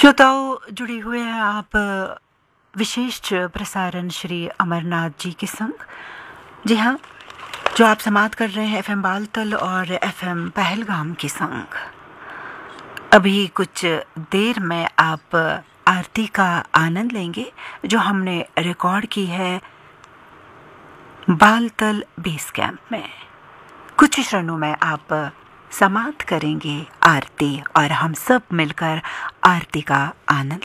श्रोताओं जुड़े हुए हैं आप विशेष प्रसारण श्री अमरनाथ जी के संग। जी हाँ, जो आप समाप्त कर रहे हैं एफएम बालतल और एफएम पहलगाम के संग। अभी कुछ देर में आप आरती का आनंद लेंगे जो हमने रिकॉर्ड की है बालतल बेस कैंप में। कुछ क्षणों में आप समाप्त करेंगे आरती और हम सब मिलकर आरती का आनंद